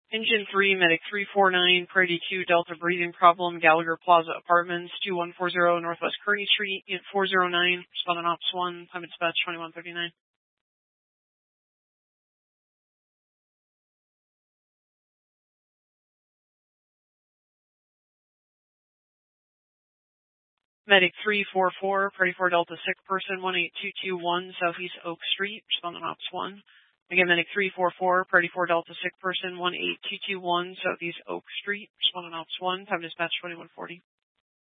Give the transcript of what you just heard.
Engine 3, Medic 349, Prairie 2, Delta breathing problem, Gallagher Plaza Apartments, 2140 Northwest Kearny Street, Unit 409, responding Ops 1, time of dispatch 2139. Medic 344, Prairie 4 Delta sick person, 18221 Southeast Oak Street, responding Ops 1. Again, Medic 344, Prairie 4 Delta sick person, 18221 Southeast Oak Street, responding Ops 1, time of dispatch 2140.